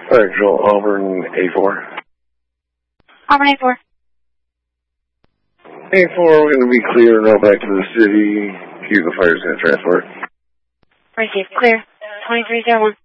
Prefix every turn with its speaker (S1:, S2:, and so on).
S1: Alright, Joel, Auburn A4.
S2: Auburn A4.
S1: A4, we're going to be clear now back to the city. Q, the fire's going to transport.
S2: Receive, clear. 2301.